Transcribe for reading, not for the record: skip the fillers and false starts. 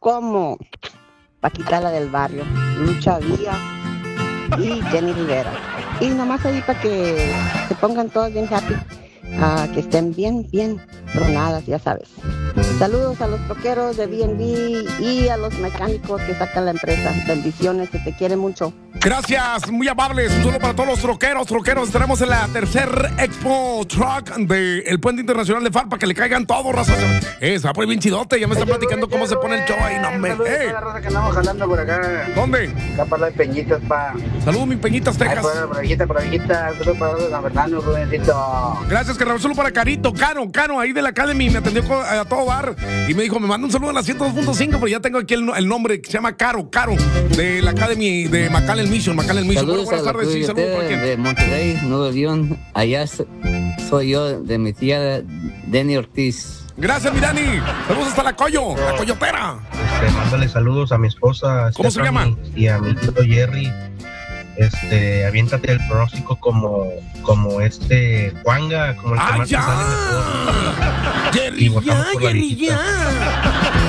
como Paquita la del barrio, Lucha Vía y Jenny Rivera. Y nomás ahí para que se pongan todos bien happy, que estén bien tronadas, ya sabes. Saludos a los troqueros de B&B y a los mecánicos que sacan la empresa. Bendiciones, que te quieren mucho. Gracias, muy amables. Un saludo para todos los troqueros. Estaremos en la tercer Expo Truck del Puente Internacional de FAR para que le caigan todos, raza. Se va a poner bien chidote. Ya me están platicando cómo se pone el show ahí. No, me. La raza que andamos jalando por acá. ¿Dónde? Acá para las Peñitas, pa. Saludos, mis Peñitas, Texas. Por abejita. Saludos para San Fernando, Rubensito. Gracias, carnal. Solo para Carito, Caro, ahí de la Academy. Me atendió a todo bar y me dijo, me manda un saludo a la 102.5, pero ya tengo aquí el nombre que se llama Caro, de la Academy de McAllen Mission. Saludos, buenas tardes, sí, saludos para de Monterrey, Nuevo León. Allá soy yo, de mi tía Denny Ortiz. Gracias, mi Dani. Saludos hasta la Coyotera. Mándale saludos a mi esposa. ¿Cómo se llama? Y a mi tío Jerry. Aviéntate el pronóstico como Juanga, como el que más te sale mejor. Jerry, ya.